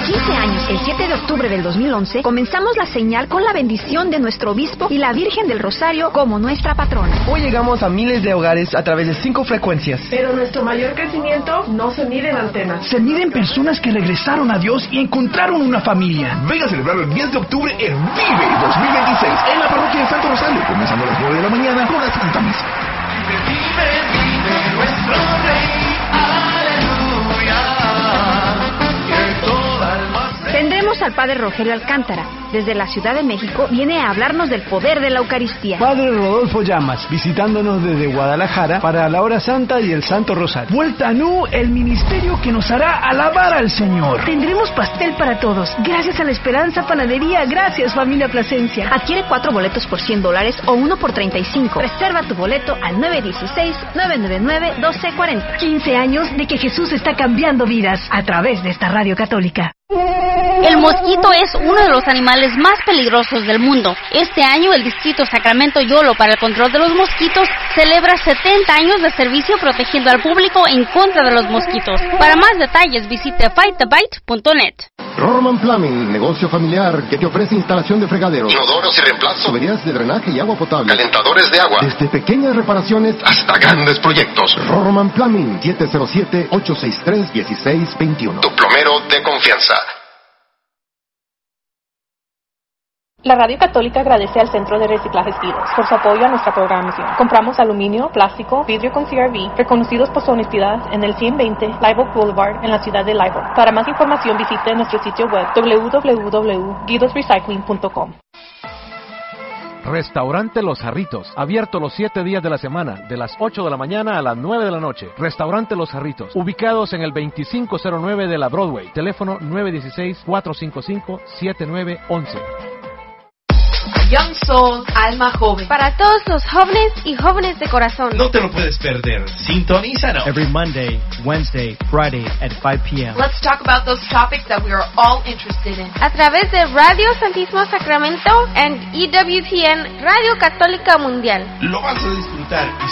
15 años, el 7 de octubre del 2011, comenzamos la señal con la bendición de nuestro obispo y la Virgen del Rosario como nuestra patrona. Hoy llegamos a miles de hogares a través de 5 frecuencias. Pero nuestro mayor crecimiento no se mide en antenas. Se mide en personas que regresaron a Dios y encontraron una familia. Venga a celebrar el 10 de octubre en Vive 2026 en la parroquia de Santo Rosario, comenzando a las 9 de la mañana con la Santa Misa. Vive nuestro Rey, aleluya. Que toda alma se... Tendremos al Padre Rogelio Alcántara. Desde la Ciudad de México viene a hablarnos del poder de la Eucaristía. Padre Rodolfo Llamas, visitándonos desde Guadalajara para la Hora Santa y el Santo Rosario. Vuelta Nu, el ministerio que nos hará alabar al Señor. Tendremos pastel para todos. Gracias a la Esperanza Panadería. Gracias, familia Plasencia. Adquiere 4 boletos por $100 o 1 por $35. Reserva tu boleto al 916-999-1240. 15 años de que Jesús está cambiando vidas a través de esta radio católica. El mosquito es uno de los animales más peligrosos del mundo. Este año el Distrito Sacramento Yolo para el control de los mosquitos celebra 70 años de servicio protegiendo al público en contra de los mosquitos. Para más detalles visite fightthebite.net. Rorman Plumbing, negocio familiar que te ofrece instalación de fregaderos, inodoros y reemplazo, tuberías de drenaje y agua potable, calentadores de agua, desde pequeñas reparaciones hasta grandes proyectos. Rorman Plumbing, 707-863-1621. Tu plomero de confianza. La Radio Católica agradece al Centro de Reciclaje Giros por su apoyo a nuestra programación. Compramos aluminio, plástico, vidrio con CRV, reconocidos por su honestidad en el 120 Live Oak Boulevard en la ciudad de Live Oak. Para más información visite nuestro sitio web www.guidosrecycling.com. Restaurante Los Jarritos, abierto los 7 días de la semana, de las 8 de la mañana a las 9 de la noche. Restaurante Los Jarritos, ubicados en el 2509 de la Broadway. Teléfono 916-455-7911. Young Soul, alma joven. Para todos los jóvenes y jóvenes de corazón. No te lo puedes perder. Sintonízanos. Every Monday, Wednesday, Friday at 5 p.m. Let's talk about those topics that we are all interested in. A través de Radio Santísimo Sacramento and EWTN, Radio Católica Mundial. Lo vas a disfrutar.